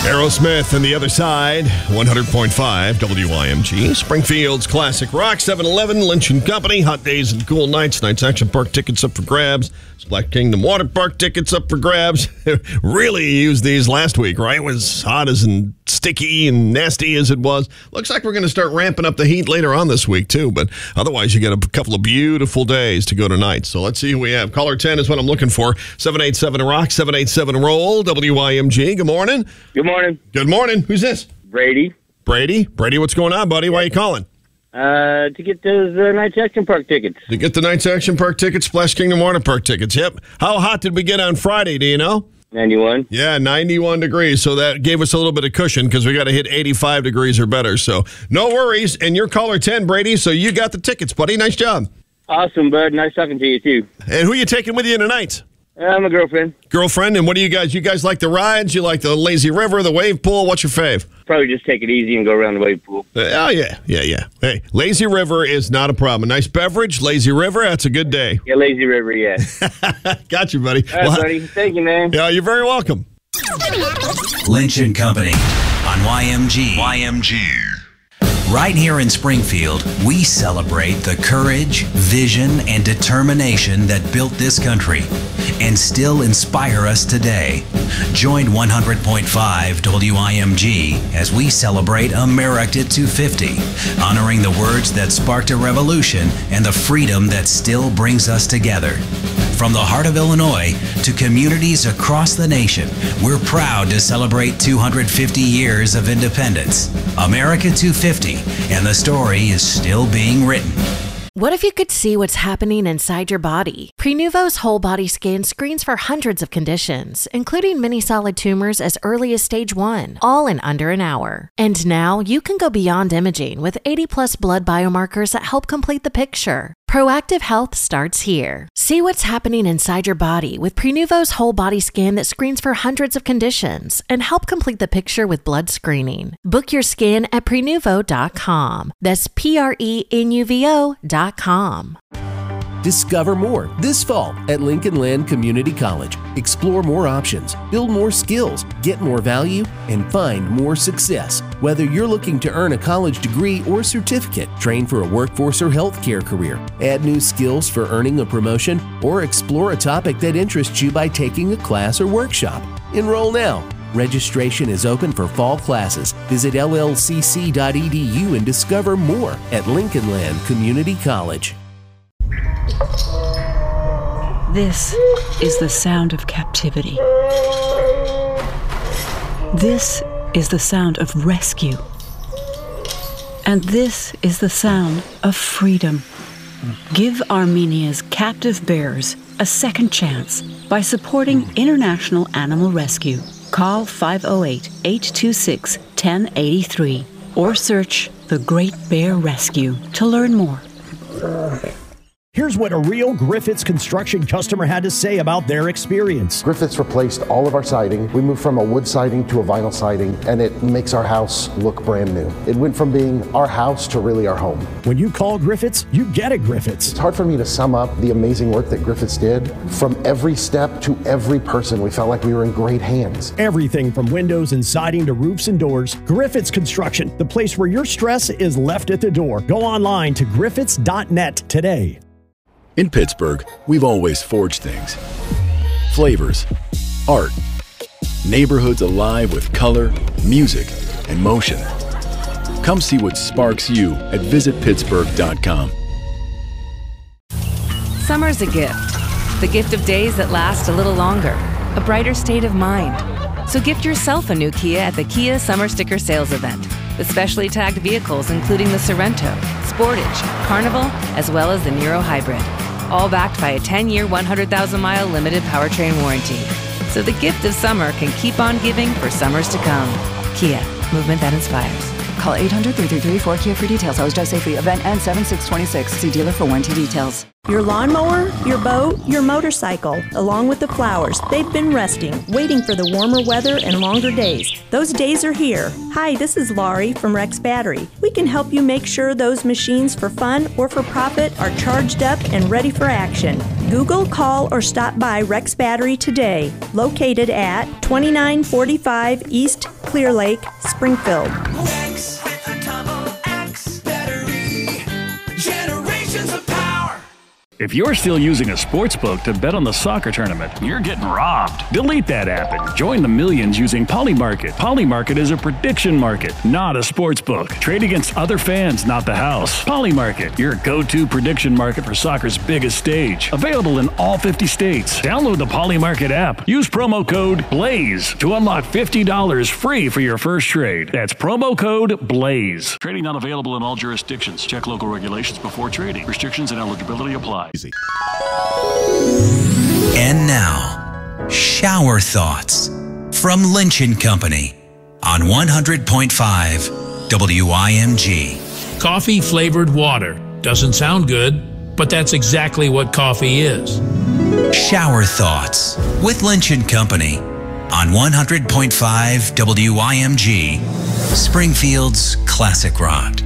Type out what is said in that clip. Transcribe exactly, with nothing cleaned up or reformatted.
Aerosmith and the other side, one hundred point five W I M G. Springfield's classic rock, seven eleven, Lynch and Company, hot days and cool nights. Knights Action Park tickets up for grabs. Splash Kingdom Water Park tickets up for grabs. Really used these last week, right? It was hot as and sticky and nasty as it was. Looks like we're going to start ramping up the heat later on this week, too. But otherwise, you get a couple of beautiful days to go tonight. So let's see who we have. Caller ten is what I'm looking for. seven eight seven rock, seven eight seven roll, W I M G. Good morning. Good morning. Good morning. Who's this? Brady. Brady? Brady, what's going on, buddy? Why are you calling? Uh, to get those uh, Knights Action Park tickets. To get the Knights Action Park tickets, Splash Kingdom Water Park tickets. Yep. How hot did we get on Friday? Do you know? ninety-one. Yeah, ninety-one degrees. So that gave us a little bit of cushion because we got to hit eighty-five degrees or better. So no worries. And you're caller ten, Brady. So you got the tickets, buddy. Nice job. Awesome, bud. Nice talking to you, too. And who you taking with you tonight? Uh, my girlfriend. Girlfriend. And what do you guys? You guys like the rides? You like the lazy river, the wave pool? What's your fave? Probably just take it easy and go around the wave pool. Uh, oh, yeah. Yeah, yeah. Hey, lazy river is not a problem. A nice beverage, lazy river, that's a good day. Yeah, lazy river, yeah. Got you, buddy. All right, well, buddy. Thank you, man. Yeah, you're very welcome. Lynch and Company on Y M G. Y M G. Right here in Springfield, we celebrate the courage, vision, and determination that built this country and still inspire us today. Join one hundred point five W I M G as we celebrate America two fifty, honoring the words that sparked a revolution and the freedom that still brings us together. From the heart of Illinois to communities across the nation, we're proud to celebrate two hundred fifty years of independence. America two fifty, and the story is still being written. What if you could see what's happening inside your body? Prenuvo's whole body scan screens for hundreds of conditions, including many solid tumors as early as stage one, all in under an hour. And now you can go beyond imaging with eighty plus blood biomarkers that help complete the picture. Proactive health starts here. See what's happening inside your body with Prenuvo's whole body scan that screens for hundreds of conditions and help complete the picture with blood screening. Book your scan at prenuvo dot com. That's P R E N U V O dot com. Discover more this fall at Lincoln Land Community College. Explore more options, build more skills, get more value, and find more success. Whether you're looking to earn a college degree or certificate, train for a workforce or healthcare career, add new skills for earning a promotion, or explore a topic that interests you by taking a class or workshop. Enroll now. Registration is open for fall classes. Visit L L C C dot E D U and discover more at Lincoln Land Community College. This is the sound of captivity. This is the sound of rescue. And this is the sound of freedom. Give Armenia's captive bears a second chance by supporting International Animal Rescue. Call five oh eight, eight two six, one oh eight three or search The Great Bear Rescue to learn more. Here's what a real Griffiths construction customer had to say about their experience. Griffiths replaced all of our siding. We moved from a wood siding to a vinyl siding, and it makes our house look brand new. It went from being our house to really our home. When you call Griffiths, you get a Griffiths. It's hard for me to sum up the amazing work that Griffiths did. From every step to every person, we felt like we were in great hands. Everything from windows and siding to roofs and doors. Griffiths Construction, the place where your stress is left at the door. Go online to griffiths dot net today. In Pittsburgh, we've always forged things. Flavors, art, neighborhoods alive with color, music, and motion. Come see what sparks you at visit pittsburgh dot com. Summer's a gift. The gift of days that last a little longer. A brighter state of mind. So gift yourself a new Kia at the Kia Summer Sticker Sales Event. With specially tagged vehicles including the Sorento, Sportage, Carnival, as well as the Niro Hybrid. All backed by a ten-year, one hundred thousand mile limited powertrain warranty. So the gift of summer can keep on giving for summers to come. Kia, movement that inspires. Call eight hundred, three three three, four Kia for details. Always drive safely. Event ends seven six twenty-six. See dealer for warranty details. Your lawnmower, your boat, your motorcycle, along with the flowers, they've been resting, waiting for the warmer weather and longer days. Those days are here. Hi, this is Laurie from Rex Battery. We can help you make sure those machines for fun or for profit are charged up and ready for action. Google, call, or stop by Rex Battery today, located at twenty-nine forty-five East Clear Lake, Springfield. Rex with a double X battery. Generations of power. If you're still using a sportsbook to bet on the soccer tournament, you're getting robbed. Delete that app and join the millions using Polymarket. Polymarket is a prediction market, not a sportsbook. Trade against other fans, not the house. Polymarket, your go-to prediction market for soccer's biggest stage. Available in all fifty states. Download the Polymarket app. Use promo code BLAZE to unlock fifty dollars free for your first trade. That's promo code BLAZE. Trading not available in all jurisdictions. Check local regulations before trading. Restrictions and eligibility apply. Easy. And now, shower thoughts from Lynch and Company on one hundred point five W I M G. Coffee flavored water. Doesn't sound good, but that's exactly what coffee is. Shower thoughts with Lynch and Company on one hundred point five W I M G, Springfield's classic rock.